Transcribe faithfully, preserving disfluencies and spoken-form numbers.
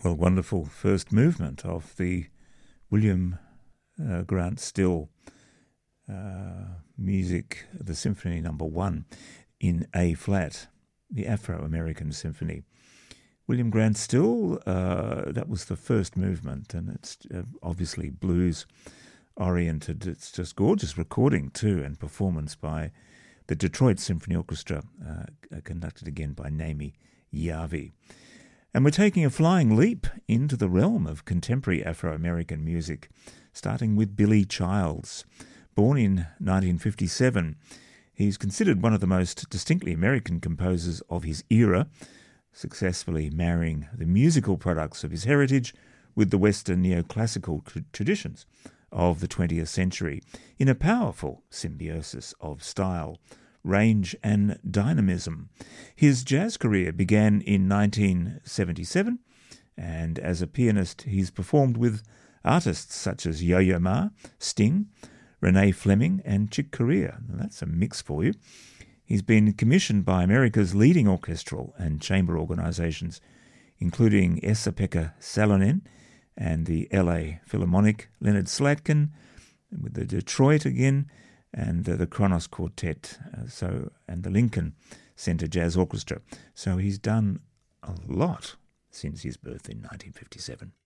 Well, wonderful first movement of the William uh, Grant Still uh, music, the Symphony Number One in A flat, the Afro-American Symphony. William Grant Still, uh, that was the first movement, and it's uh, obviously blues-oriented. It's just gorgeous recording too, and performance by the Detroit Symphony Orchestra, uh, conducted again by Naomi Yavi. And we're taking a flying leap into the realm of contemporary Afro-American music, starting with Billy Childs. Born in nineteen fifty-seven, he's considered one of the most distinctly American composers of his era, successfully marrying the musical products of his heritage with the Western neoclassical tr- traditions of the twentieth century in a powerful symbiosis of style, range and dynamism. His jazz career began in nineteen seventy-seven, and as a pianist he's performed with artists such as Yo-Yo Ma, Sting, Renee Fleming and Chick Corea. That's a mix for you. He's been commissioned by America's leading orchestral and chamber organisations, including Esa-Pekka Salonen and the L A Philharmonic, Leonard Slatkin, with the Detroit again, and uh, the Kronos Quartet, uh, so and the Lincoln Center Jazz Orchestra. So he's done a lot since his birth in nineteen fifty-seven.